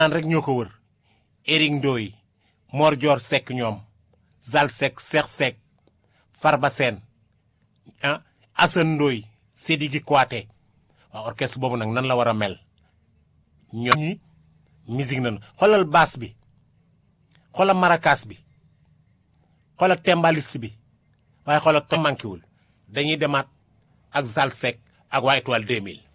naan rek ñoo ko wër Éric Ndoye Mor Dior Seck ñoom Zal Seck Cheikh Seck Farba Sène Assane Ndoye Sidiki Kouaté waaw orchestre boobu nag nan la war a mel ñoom ñi musique nañu xoolal basse bi xoolal maracas bi xoolal timbaliste bi waaye xoolal to manquéwul dañuy demaat ak Zal Seck ak waa Étoile 2000